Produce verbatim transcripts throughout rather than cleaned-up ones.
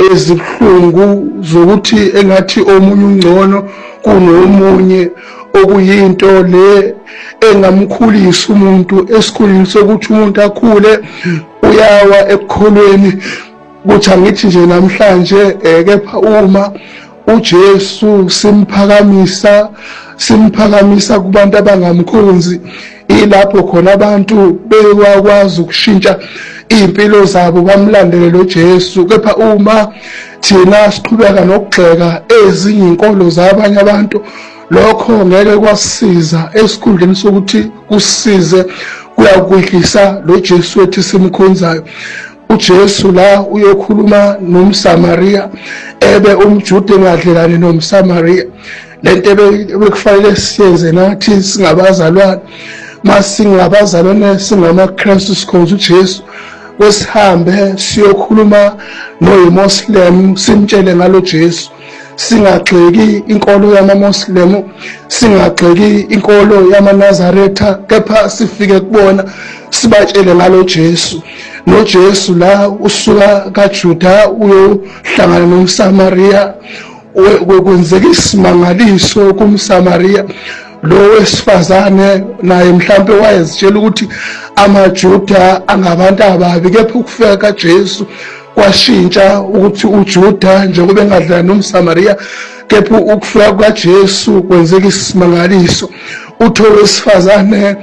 ezibhlungu zokuthi engathi omunye ungcono kunomunye, okuyinto le engamkhulisa umuntu esikhulini sokuthi umuntu akhule uyawa ekukholweni. Kuthi angithi nje namhlanje kepha uma uJesu simphakamisa simphakamisa kubantu abangamkhonzi, ilapho khona abantu bekwazi ukushintsha impilo zabo bamlandele lo Jesu. Kepha uma thina siqhubeka nokugxeka ezinye inkolo zabanye abantu, lokho ngeke kwasisiza esikhundleni sokuthi kusisize kuyakwehlisa lo Jesu wethu simkhonzayo. uJesu la uyokhuluma nomSamaria, ebe umJuda engadlelani nomSamaria. Lento ebekufanele siyenze nathi singabazalwane, masingabazalwane singamaKristu sikhonza uJesu, wesihambe siyokhuluma noyiMuslim simtshele ngalo Jesu. Singagxeki inkolo yamaMuslim, singagxeki inkolo yamaNazaretha, kepha sifike kubona sibatshele ngalo Jesu. No Jesu la usuka kaJuda uyohlangana nomSamaria, kwenzeka isimangaliso kumSamaria. Lo wesifazane naye mhlambe wayezitshela ukuthi amaJuda angabantu ababi, kepha ukufika kaJesu kwashintsha ukuthi uJuda njengoba engadlala nomSamaria, kepha ukufika kaJesu kwenzeka isimangaliso. Uthole wesifazane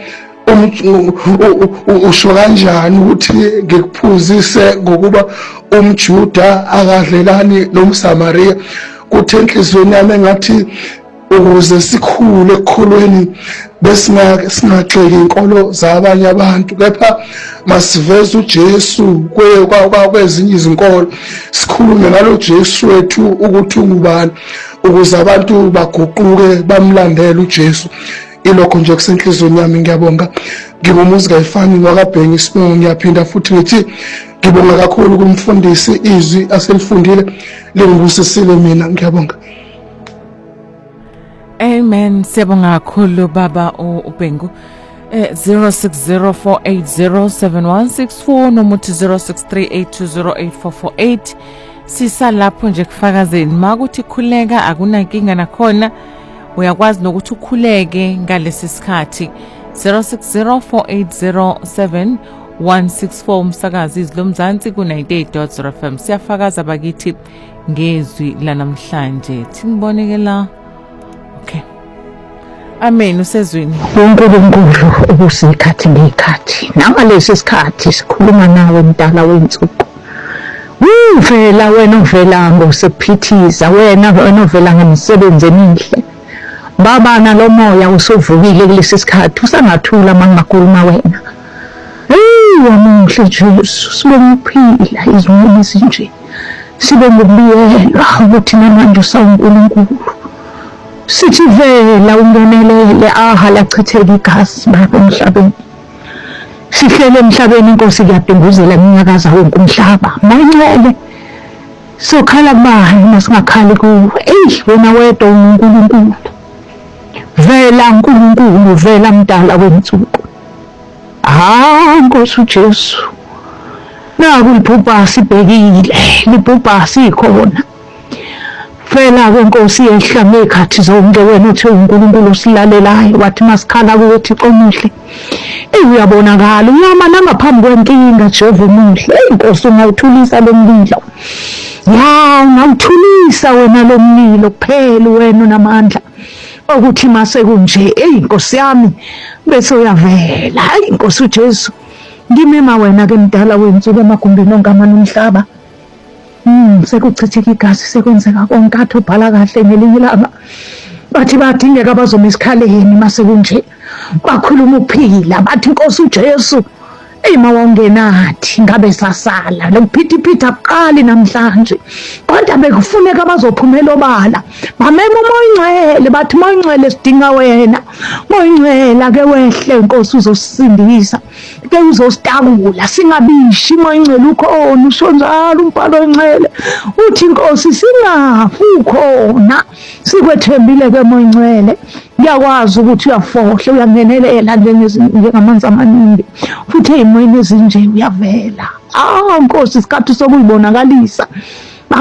usho kanjani ukuthi ngikuphuzise ngokuba umJuda akadlelani nomSamaria? Kuthi enhlizweni yami engathi ukuze sikhule ekukholweni besingagxeki inkolo zabanye abantu, kepha masiveze uJesu kwezinye izinkolo, sikhulume ngalo Jesu wethu ukuthi ungubani, ukuze abantu baguquke bamlandele uJesu. Ilokho nje kusenhlizweni yami. Ngiyabonga, ngibumuzi kayifani ngwakabhengi Sibongo. Ngiyaphinda futhi ngithi ngibonga kakhulu kumfundisi izwi aselifundile lingibusisile mina. Ngiyabonga. Amen. Siyabonga kakhulu baba uBhengu. zero six zero four eight zero seven one six four nomuthi zero six three eight two zero eight four four eight. Sisa lapho nje kufakazeni makuthi khuleka akunankinga nakhona, uyakwazi nokuthi ukhuleke ngalesi sikhathi. zero six zero four eight zero seven one six four umsakazi izilomzansi ku ninety-eight point zero F M. Siyafakaza bakithi ngezwi lanamhlanje. Thingiboneke la. Okay. Amen. Usezwini. uNkulunkulu ubusikhathi ngekhathi. Nangalesi sikhathi sikhuluma nawe mdala wensuku. Uvela wena uvela ngosephithiza, wena wena uvela ngemisebenzi emihle. Baba nalo moya usuvukile kulesi sikhathi, usangathula mangakhuluma wena. Hey wamuhle Jesu, sibonga ukuphila izimini ezinje. Sibonga ukubiyelwa ukuthi namanje usaNkulunkulu. Sithi vela ungenelele aha lachitheka igazi baba emhlabeni. Sihlele emhlabeni inkosi kuyadunguzela iminyakaza wonke umhlaba. Mancele sokhala kubani masingakhali kuwe. Ey wena wedwa uNkulunkulu. Vela uNkulunkulu, vela mdala wensuku. Ah Nkosi uJesu. Naku libhubha sibhekile, libhubha sikhona. Vela kwenkosi yehlame ekhathi zonke, wena uthi uNkulunkulu usilalelayo, wathi masikhala kuwe Thixo omuhle. Eh uyabonakala uyama nangaphambi kwenkinga Jehova omuhle. Eh Nkosi ungawuthulisa lo mlilo. Ya ungawuthulisa wena lo mlilo kuphela wena unamandla. Ukuthi mase kunje hey Nkosi yami bese uyavela. Hayi Nkosi uJesu, ngimema wena ke mdala wensuku emagumbini onke amanomhlaba. Hmm sekuchitheka igazi, sekwenzeka konke athi ubhala kahle ngelinye ilanga. Bathi badingeka abazoma isikhaleni mase kunje. Bakhuluma ukuphila bathi Nkosi uJesu ema wangenathi ngabe sasala lokuphithiphithi aqali namhlanje, kodwa bekufuneka bazophumela obala. Bamema uMoyingcwele bathi Moyingcwele sidinga wena. Moyingcwele ake wehle Nkosi uzosindisa, ke uzositakula singabishi. Moyingcwele ukhona, usho njalo umbhalo weNgcwele uthi Nkosi singafi ukhona. Sikwethembile ke Moyingcwele, ngiyakwazi ukuthi uyafohla uyangenelela njengamanzi amaningi futhi ey'moyeni ezinje uyavela. Ah Nkosi isikhathi sokuyibonakalisa